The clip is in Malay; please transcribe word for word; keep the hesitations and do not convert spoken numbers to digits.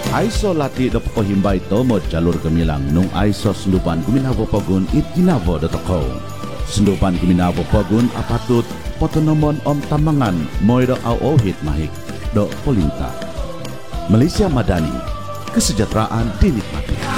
Aiso lati do pakohimbay to mo jalur gamilang nung aiso sendupan guminawa pogun it ginawa do toko. Sendupan guminawa pogun apatut potonomon om tamangan moy do au hit mahik do polinta. Malaysia Madani, kesejahteraan dinikmati.